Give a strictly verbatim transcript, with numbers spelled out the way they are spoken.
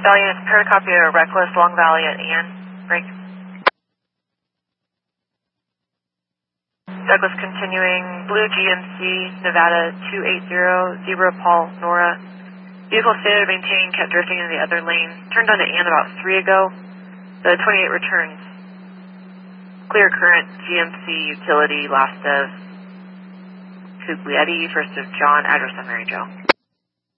Valiant, prepare to copy a reckless Long Valley at Ann. Break. Douglas continuing, Blue G M C, Nevada two eight zero, Zebra Paul, Nora. Vehicle stayed to maintain, kept drifting into the other lane. Turned onto Ann about three ago. The twenty-eight returns. Clear current, G M C utility, last of Cuglietti, first of John, address on Mary Jo.